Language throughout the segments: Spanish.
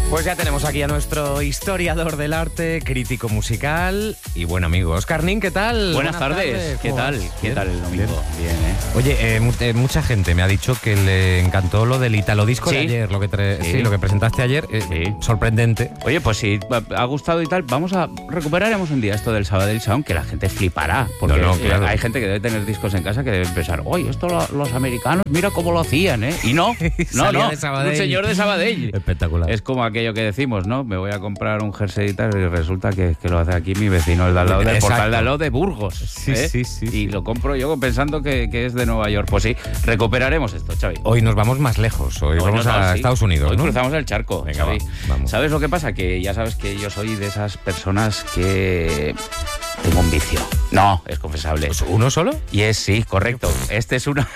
Pues ya tenemos aquí a nuestro historiador del arte, crítico musical y buen amigo. Óscar Nin, ¿qué tal? Buenas tardes. ¿Qué tal? ¿Qué tal el domingo? Bien, ¿eh? Oye, mucha gente me ha dicho que le encantó lo del Italo Disco de ayer, lo que presentaste ayer. Sorprendente. Oye, pues si ha gustado y tal, recuperaremos un día esto del Sabadell Sound, que la gente flipará. Porque claro, hay gente que debe tener discos en casa que debe pensar, oye, esto los americanos, mira cómo lo hacían, ¿eh? Y no, un señor de Sabadell. Espectacular. Es como aquello que decimos, ¿no? Me voy a comprar un jersey y tal, y resulta que lo hace aquí mi vecino, el de al lado del portal de al lado de Burgos. Sí. Y lo compro yo pensando que es de Nueva York. Pues sí, recuperaremos esto, Xavi. Hoy nos vamos más lejos, hoy vamos a Estados Unidos, Hoy ¿no? cruzamos el charco. Venga, Xavi. Vamos. ¿Sabes lo que pasa? Que ya sabes que yo soy de esas personas que tengo un vicio. No, es confesable. ¿Uno solo? Y sí, correcto. Este es uno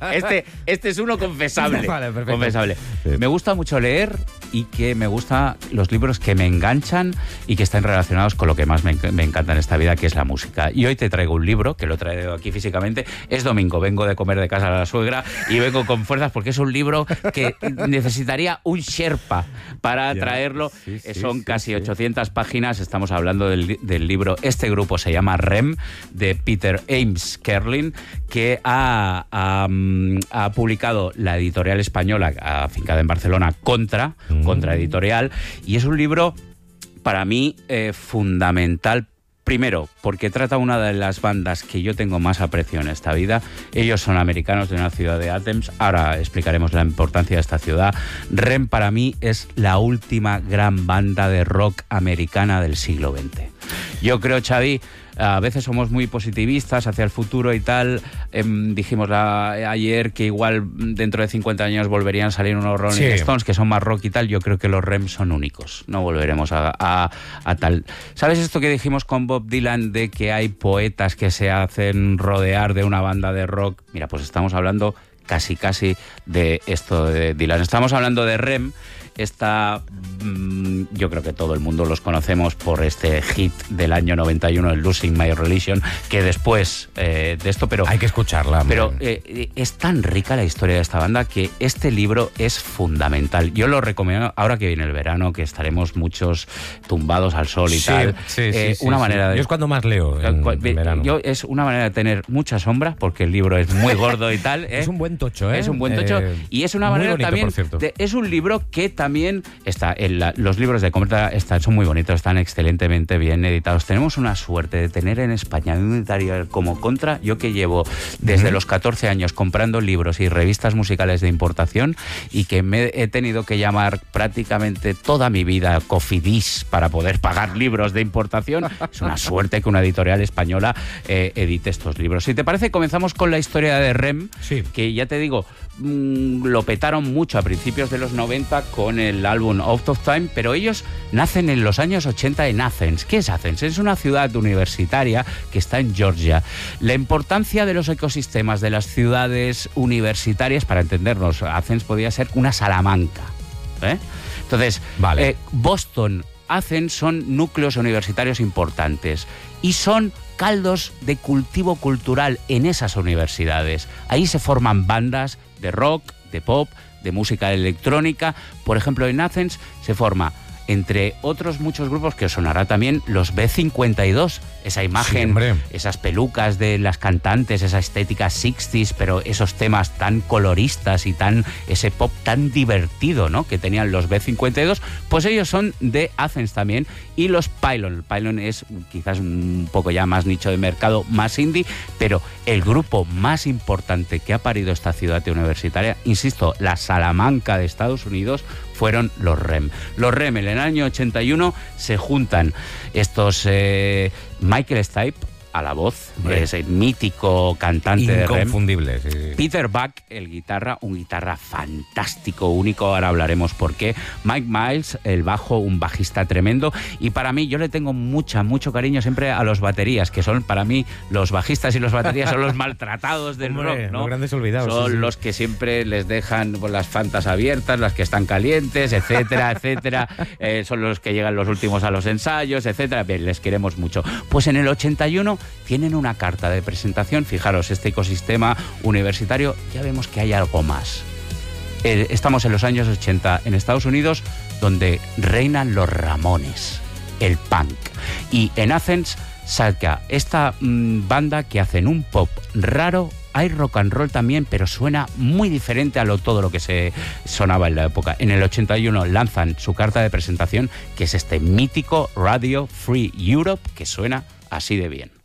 confesable. Vale, perfecto. Confesable. Sí. Me gusta mucho leer y que me gustan los libros que me enganchan y que están relacionados con lo que más me encanta en esta vida, que es la música. Y hoy te traigo un libro, que lo he traído aquí físicamente. Es domingo, vengo de comer de casa a la suegra y vengo con fuerzas porque es un libro que necesitaría un Sherpa para traerlo. Son casi 800 páginas. Estamos hablando del libro. Este grupo se llama REM, de Peter Ames Kerlin, que ha publicado la editorial española afincada en Barcelona, Contra Editorial, y es un libro para mí fundamental. Primero, porque trata una de las bandas que yo tengo más aprecio en esta vida. Ellos son americanos de una ciudad de Athens. Ahora explicaremos la importancia de esta ciudad. REM para mí es la última gran banda de rock americana del siglo XX. Yo creo, Xavi, a veces somos muy positivistas hacia el futuro y tal. Dijimos ayer que igual dentro de 50 años volverían a salir unos Rolling Stones que son más rock y tal. Yo creo que los REM son únicos. No volveremos a tal. ¿Sabes esto que dijimos con Bob Dylan de que hay poetas que se hacen rodear de una banda de rock? Mira, pues estamos hablando casi de esto de Dylan. Estamos hablando de REM. Yo creo que todo el mundo los conocemos por este hit del año 91, el Losing My Religion, que después de esto, pero hay que escucharla. Pero es tan rica la historia de esta banda que este libro es fundamental. Yo lo recomiendo ahora que viene el verano, que estaremos muchos tumbados al sol y tal. Una manera de... Yo es cuando más leo en verano. Es una manera de tener mucha sombra, porque el libro es muy gordo y tal. Es un buen tocho, ¿eh? Es un buen tocho. Y es una manera bonito, también... es un libro que también está los libros de Contra son muy bonitos, están excelentemente bien editados. Tenemos una suerte de tener en España un editorial como Contra. Yo que llevo desde los 14 años comprando libros y revistas musicales de importación y que me he tenido que llamar prácticamente toda mi vida Cofidis para poder pagar libros de importación. Es una suerte que una editorial española edite estos libros. Si te parece, comenzamos con la historia de REM, que ya te digo, lo petaron mucho a principios de los 90 con el álbum Out of Time, pero ellos nacen en los años 80 en Athens. ¿Qué es Athens? Es una ciudad universitaria que está en Georgia. La importancia de los ecosistemas de las ciudades universitarias, para entendernos, Athens podía ser una Salamanca, ¿eh? Entonces, Boston, Athens son núcleos universitarios importantes y son caldos de cultivo cultural en esas universidades. Ahí se forman bandas de rock, de pop, de música electrónica. Por ejemplo, en Athens se forma, entre otros muchos grupos, que os sonará también, los B52. Esa imagen, esas pelucas de las cantantes, esa estética 60s, pero esos temas tan coloristas y ese pop tan divertido, ¿no?, que tenían los B52, pues ellos son de Athens también. Y los Pylon. Pylon es quizás un poco ya más nicho de mercado, más indie, pero el grupo más importante que ha parido esta ciudad universitaria, insisto, la Salamanca de Estados Unidos, fueron los REM. Los REM en el año 81 se juntan estos Michael Stipe a la voz, ese mítico cantante de REM. Inconfundible, sí. Peter Buck, un guitarra fantástico, único, ahora hablaremos por qué. Mike Miles, el bajo, un bajista tremendo. Y para mí, yo le tengo mucho cariño siempre a los baterías, que son para mí, los bajistas y los baterías son los maltratados del rock, ¿no? Los grandes olvidados. Son los que siempre les dejan las fantas abiertas, las que están calientes, etcétera, etcétera. Son los que llegan los últimos a los ensayos, etcétera. Bien, les queremos mucho. Pues en el 81 tienen una carta de presentación. Fijaros, este ecosistema universitario, ya vemos que hay algo más. Estamos en los años 80 en Estados Unidos, donde reinan los Ramones, el punk. Y en Athens saca esta banda que hacen un pop raro. Hay rock and roll también, pero suena muy diferente a todo lo que se sonaba en la época. En el 81 lanzan su carta de presentación, que es este mítico Radio Free Europe, que suena así de bien.